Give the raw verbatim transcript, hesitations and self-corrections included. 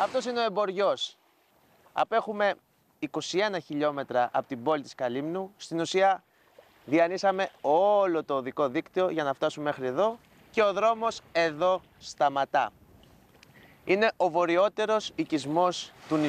Αυτός είναι ο Εμποριός. Απέχουμε είκοσι ένα χιλιόμετρα από την πόλη της Καλύμνου. Στην ουσία διανύσαμε όλο το οδικό δίκτυο για να φτάσουμε μέχρι εδώ και ο δρόμος εδώ σταματά. Είναι ο βορειότερος οικισμός του νησιού.